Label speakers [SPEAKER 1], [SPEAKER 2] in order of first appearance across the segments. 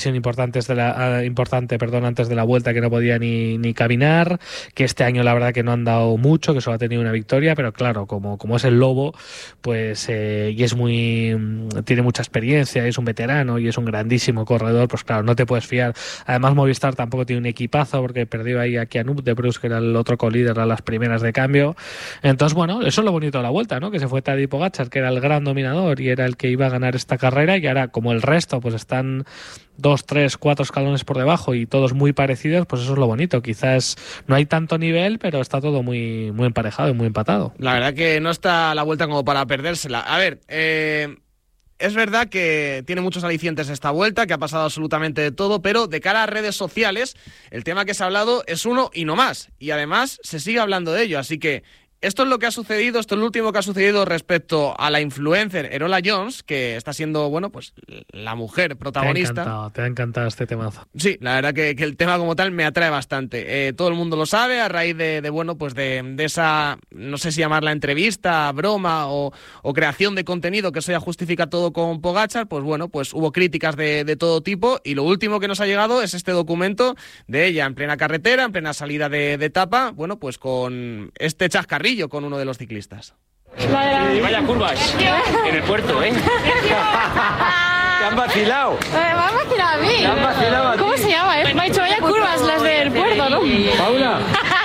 [SPEAKER 1] importante antes de la vuelta, que no podía ni caminar, que este año la verdad que no han dado mucho, que solo ha tenido una victoria, pero claro, como es el Lobo, pues y es tiene mucha experiencia, es un veterano y es un grandísimo corredor, pues claro, no te puedes fiar. Además Movistar tampoco tiene un equipazo, porque perdió ahí a Kianub de Bruce, que era el otro colíder a las primeras de cambio. Entonces bueno, eso es lo bonito de la vuelta, ¿no? Que se fue Tadej Pogačar, que era el gran dominador y era el que iba a ganar esta carrera, y ahora como el resto pues están 2, 3, 4 escalones por debajo y todos muy parecidos, pues eso es lo bonito. Quizás no hay tanto nivel, pero está todo muy, muy emparejado y muy empatado.
[SPEAKER 2] La verdad que no está la vuelta como para perdérsela. A ver, es verdad que tiene muchos alicientes esta vuelta, que ha pasado absolutamente de todo, pero de cara a redes sociales, el tema que se ha hablado es uno y no más. Y además se sigue hablando de ello, así que esto es lo que ha sucedido, esto es lo último que ha sucedido respecto a la influencer Erola Jones, que está siendo, bueno, pues la mujer protagonista.
[SPEAKER 1] Te ha encantado este temazo.
[SPEAKER 2] Sí, la verdad que el tema como tal me atrae bastante. Todo el mundo lo sabe a raíz de esa, no sé si llamarla entrevista, broma o creación de contenido que eso ya justifica todo con Pogačar. Pues bueno, pues hubo críticas de todo tipo, y lo último que nos ha llegado es este documento de ella en plena carretera, en plena salida de etapa, bueno, pues con este chascarrillo con uno de los ciclistas.
[SPEAKER 3] Y vaya curvas en el puerto, ¿eh? Te han vacilado.
[SPEAKER 4] Me han vacilado a mí.
[SPEAKER 3] Te han vacilado a ti.
[SPEAKER 4] ¿Cómo se llama? Me ha dicho vaya curvas las del puerto, ¿no?
[SPEAKER 3] Paula.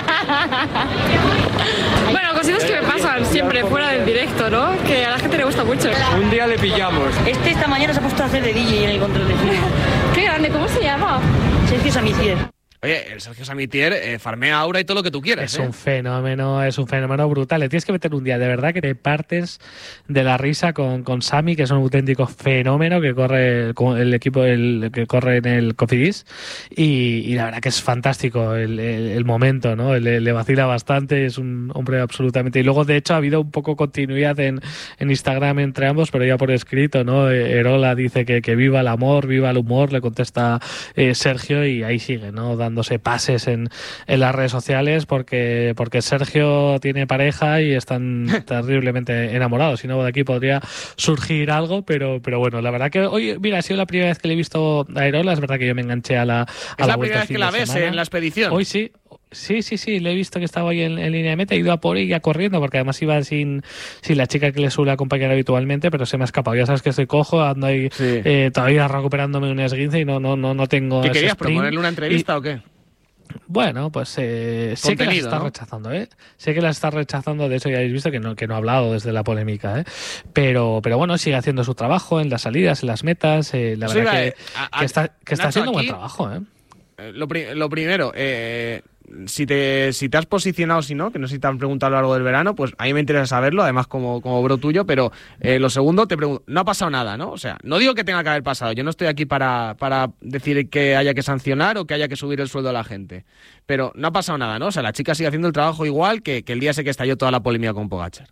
[SPEAKER 4] Bueno, cositas que me pasan siempre fuera del directo, ¿no? Que a la gente le gusta mucho.
[SPEAKER 3] Un día le pillamos.
[SPEAKER 5] Esta mañana se ha puesto a hacer de DJ en el control de cine.
[SPEAKER 4] Qué grande, ¿cómo se llama?
[SPEAKER 5] Sergio Samitier.
[SPEAKER 2] Oye, el Sergio Samitier farmea aura y todo lo que tú quieras.
[SPEAKER 1] Es un fenómeno brutal. Le tienes que meter un día, de verdad, que te partes de la risa con Sami, que es un auténtico fenómeno, que corre el equipo que corre en el Cofidis, y la verdad que es fantástico el momento, ¿no? Le vacila bastante, es un hombre absolutamente. Y luego, de hecho, ha habido un poco continuidad en Instagram entre ambos, pero ya por escrito, ¿no? Erola dice que viva el amor, viva el humor, le contesta Sergio, y ahí sigue, ¿no? Dándose pases en las redes sociales, porque Sergio tiene pareja y están terriblemente enamorados. Si no, de aquí podría surgir algo, pero bueno, la verdad que hoy, mira, ha sido la primera vez que le he visto a Erola. Es verdad que yo me enganché a la
[SPEAKER 2] vuelta. ¿Es la primera vez que la ves en la expedición?
[SPEAKER 1] Hoy sí. Sí, le he visto que estaba ahí en línea de meta, he ido a por ella corriendo, porque además iba sin la chica que le suele acompañar habitualmente, pero se me ha escapado. Ya sabes que estoy cojo, ando ahí todavía recuperándome un esguince y no tengo.
[SPEAKER 2] ¿Qué querías, proponerle una entrevista o qué?
[SPEAKER 1] Bueno, pues sé que las está rechazando, ¿eh? Sé que las está rechazando, de hecho ya habéis visto que no ha hablado desde la polémica, ¿eh? Pero bueno, sigue haciendo su trabajo en las salidas, en las metas, la verdad que está haciendo un buen trabajo, ¿eh?
[SPEAKER 2] Lo primero, si te has posicionado, si no, que no sé si te han preguntado a lo largo del verano, pues a mí me interesa saberlo, además como bro tuyo, pero lo segundo, te pregunto, no ha pasado nada, ¿no? O sea, no digo que tenga que haber pasado, yo no estoy aquí para decir que haya que sancionar o que haya que subir el sueldo a la gente, pero no ha pasado nada, ¿no? O sea, la chica sigue haciendo el trabajo igual que el día ese que estalló toda la polémica con Pogačar.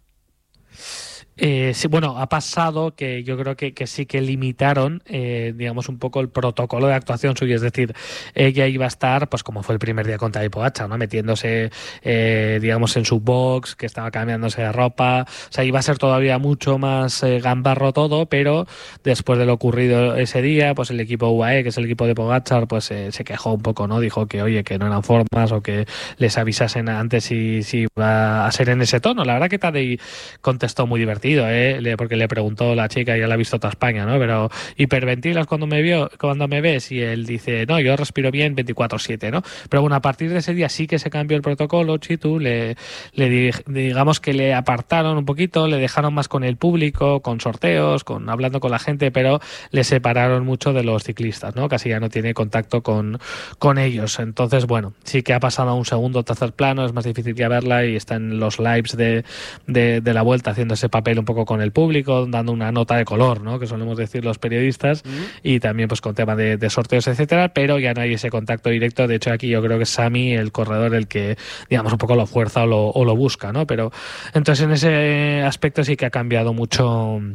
[SPEAKER 1] Sí, bueno, ha pasado que yo creo que sí que limitaron, digamos, un poco el protocolo de actuación suyo, es decir, ella iba a estar, pues como fue el primer día contra Pogačar, ¿no? Metiéndose, digamos, en su box, que estaba cambiándose de ropa, o sea, iba a ser todavía mucho más gambarro todo, pero después de lo ocurrido ese día, pues el equipo UAE, que es el equipo de Pogačar, pues se quejó un poco, ¿no? Dijo que, oye, que no eran formas o que les avisasen antes si iba a ser en ese tono. La verdad que Tadej contestó muy divertido, porque le preguntó la chica, ya la ha visto toda España, ¿no? Pero ¿hiperventilas cuando me ves? Y él dice, no, yo respiro bien 24/7, ¿no? Pero bueno, a partir de ese día sí que se cambió el protocolo, Chitu, digamos que le apartaron un poquito, le dejaron más con el público, con sorteos, hablando con la gente, pero le separaron mucho de los ciclistas, ¿no? Casi ya no tiene contacto con ellos. Entonces, bueno, sí que ha pasado a un segundo o tercer plano, es más difícil ya verla, y está en los lives de la vuelta haciendo ese papel un poco con el público, dando una nota de color, ¿no? Que solemos decir los periodistas, y también pues con tema de sorteos, etcétera, pero ya no hay ese contacto directo. De hecho, aquí yo creo que es Sami, el corredor, el que, digamos, un poco lo fuerza o lo busca, ¿no? Pero entonces en ese aspecto sí que ha cambiado mucho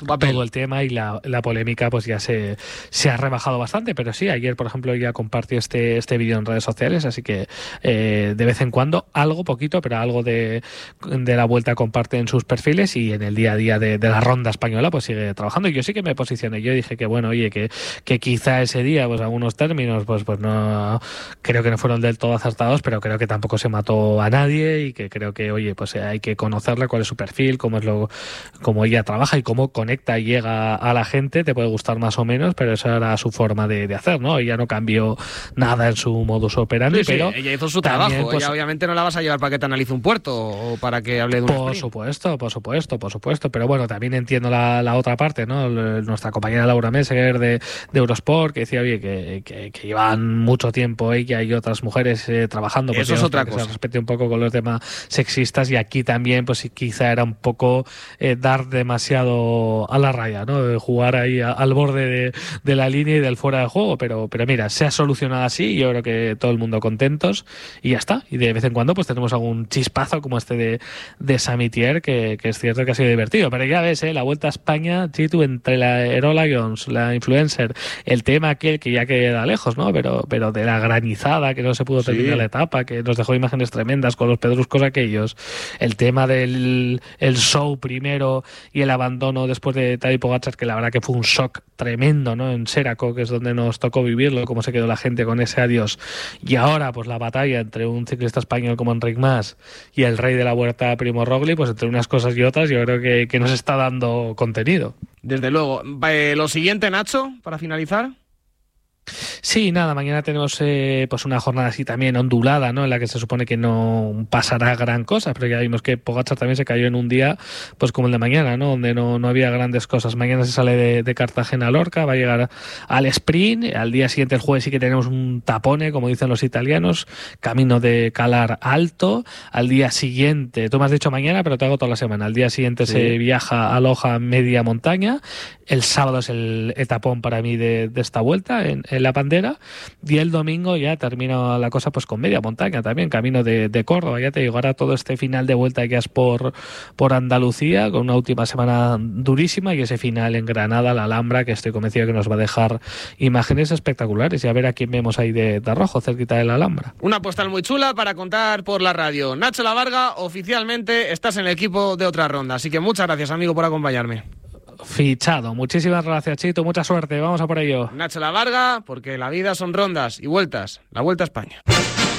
[SPEAKER 1] todo el tema y la polémica pues ya se ha rebajado bastante, pero sí, ayer por ejemplo ya compartió este vídeo en redes sociales, así que de vez en cuando algo poquito, pero algo de la Vuelta comparte en sus perfiles, y en el día a día de la ronda española pues sigue trabajando. Y yo sí que me posicioné, yo dije que bueno, oye, que quizá ese día pues algunos términos pues no creo que no fueron del todo acertados, pero creo que tampoco se mató a nadie, y que creo que oye, pues hay que conocerle, cuál es su perfil, cómo ella trabaja y cómo conecta y llega a la gente. Te puede gustar más o menos, pero esa era su forma de hacer, ¿no? Ella no cambió nada en su modus operandi,
[SPEAKER 2] sí,
[SPEAKER 1] pero
[SPEAKER 2] ella hizo su
[SPEAKER 1] también,
[SPEAKER 2] trabajo.
[SPEAKER 1] pues,
[SPEAKER 2] ella obviamente no la vas a llevar para que te analice un puerto o para que hable de un
[SPEAKER 1] por
[SPEAKER 2] sprint.
[SPEAKER 1] supuesto, pero bueno, también entiendo la otra parte, ¿no? Nuestra compañera Laura Meseguer de Eurosport, que decía, oye, que llevan mucho tiempo ella y otras mujeres trabajando, pues
[SPEAKER 2] eso es otra
[SPEAKER 1] que
[SPEAKER 2] cosa.
[SPEAKER 1] se respete un poco con los temas sexistas, y aquí también pues quizá era un poco dar demasiado a la raya, ¿no? Jugar ahí al borde de la línea y del fuera de juego, pero mira, se ha solucionado así, y yo creo que todo el mundo contentos, y ya está. Y de vez en cuando pues tenemos algún chispazo como este de Samitier, que es cierto que ha sido divertido, pero ya ves, la Vuelta a España, Chitu, entre la Hero Lions, la influencer, el tema aquel que ya queda lejos, ¿no? Pero de la granizada, que no se pudo terminar la etapa, que nos dejó imágenes tremendas con los pedruscos aquellos, el tema del show primero y el abandono después de Tadej Pogačar, que la verdad que fue un shock tremendo, ¿no? En Seraco, que es donde nos tocó vivirlo, cómo se quedó la gente con ese adiós. Y ahora pues la batalla entre un ciclista español como Enric Mas y el rey de la Vuelta, Primo Roglic, pues entre unas cosas y otras yo creo que nos está dando contenido.
[SPEAKER 2] Desde luego. Lo siguiente, Nacho, para finalizar.
[SPEAKER 1] Sí, nada, mañana tenemos pues una jornada así también ondulada, ¿no? En la que se supone que no pasará gran cosa, pero ya vimos que Pogačar también se cayó en un día pues como el de mañana, ¿no? Donde no había grandes cosas. Mañana se sale de Cartagena a Lorca, va a llegar al sprint, al día siguiente, el jueves, sí que tenemos un tapone, como dicen los italianos, camino de Calar Alto. Al día siguiente, tú me has dicho mañana, pero te hago toda la semana, al día siguiente se viaja a Loja media montaña, el sábado es el etapón para mí de esta vuelta en la Bandera, y el domingo ya termina la cosa pues con media montaña también, camino de Córdoba. Ya te digo, ahora todo este final de vuelta que es por Andalucía, con una última semana durísima, y ese final en Granada, la Alhambra, que estoy convencido que nos va a dejar imágenes espectaculares, y a ver a quién vemos ahí de rojo cerquita de la Alhambra.
[SPEAKER 2] Una postal muy chula para contar por la radio. Nacho Lavarga, oficialmente estás en el equipo de Otra Ronda, así que muchas gracias, amigo, por acompañarme.
[SPEAKER 1] Fichado. Muchísimas gracias, Chito. Mucha suerte. Vamos a por ello.
[SPEAKER 2] Nacho Lavarga, porque la vida son rondas y vueltas. La Vuelta a España.